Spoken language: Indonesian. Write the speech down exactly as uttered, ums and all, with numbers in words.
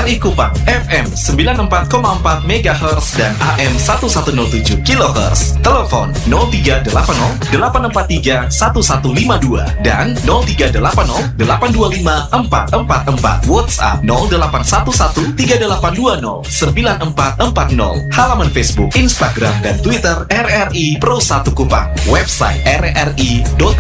R I Kupang F M sembilan puluh empat koma empat megahertz dan A M seribu seratus tujuh kilohertz. Telepon nol tiga delapan nol delapan empat tiga satu satu lima dua dan nol tiga delapan nol delapan dua lima empat empat empat. WhatsApp nol delapan satu satu tiga delapan dua nol sembilan empat empat nol. Halaman Facebook, Instagram, dan Twitter R R I Pro satu Kupang. Website r r i dot